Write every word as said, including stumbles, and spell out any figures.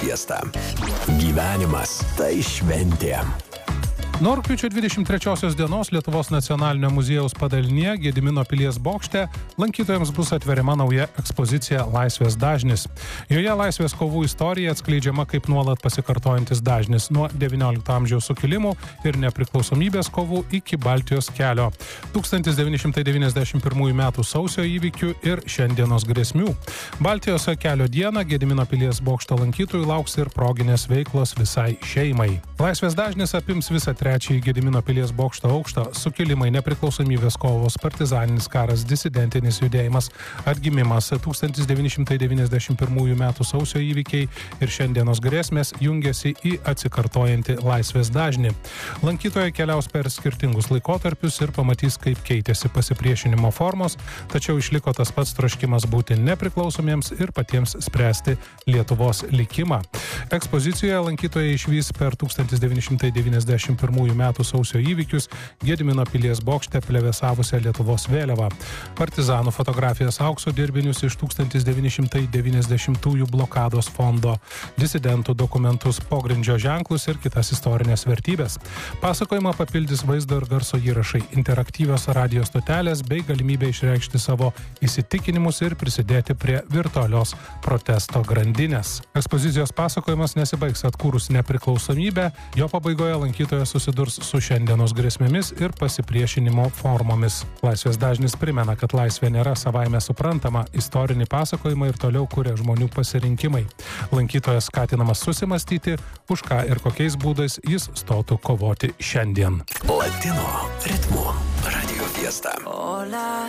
Fiesta. Gyvenimas tai šventė. Nuo rugpjūčio dvidešimt trečiosios dienos Lietuvos nacionalinio muziejaus padalinyje Gedimino pilies bokšte lankytojams bus atveriama nauja ekspozicija Laisvės dažnis. Joje laisvės kovų istorija atskleidžiama kaip nuolat pasikartojantis dažnis nuo devyniolikto amžiaus sukilimų ir nepriklausomybės kovų iki Baltijos kelio, tūkstantis devyni šimtai devyniasdešimt pirmųjų metų sausio įvykių ir šiandienos grėsmių. Baltijos kelio dieną Gedimino pilies bokšto lankytojų lauks ir proginės veiklos visai šeimai. Laisvės dažnis apims visą trečiąjį Gedimino pilies bokšto aukštą, sukilimai, nepriklausomybės kovos, partizaninis karas, disidentinis judėjimas, atgimimas, tūkstantis devyni šimtai devyniasdešimt pirmųjų metų sausio įvykiai ir šiandienos grėsmės jungiasi į atsikartojantį laisvės dažnį. Lankytojai keliaus per skirtingus laikotarpius ir pamatys, kaip keitėsi pasipriešinimo formos, tačiau išliko tas pats troškimas būti nepriklausomiems ir patiems spręsti Lietuvos likimą. Ekspozicijoje lankytojai išvys per tūkstantis devyni šimtai devyniasdešimt pirmųjų metų sausio įvykius Gedimino pilies bokšte plevėsavusią Lietuvos vėliavą, partizanų fotografijas, aukso dirbinius iš tūkstantis devyni šimtai devyniasdešimtųjų blokados fondo, disidentų dokumentus, pogrindžio ženklus ir kitas istorinės vertybės. Pasakojimą papildys vaizdo ir garso įrašai, interaktyvios radijo stotelės bei galimybė išreikšti savo įsitikinimus ir prisidėti prie virtualios protesto grandinės. Ekspozicijos pasakojimas nesibaigs atkūrus nepriklausomybę, jo pabaigoje lankytojas susidurs su šiandienos grėsmėmis ir pasipriešinimo formomis. Laisvės dažnis primena, kad laisvė nėra savaime suprantama, istorinį pasakojimą ir toliau kuria žmonių pasirinkimai. Lankytojas skatinamas susimastyti, už ką ir kokiais būdais jis stotų kovoti šiandien. Latino ritmu Radio Fiesta. Hola.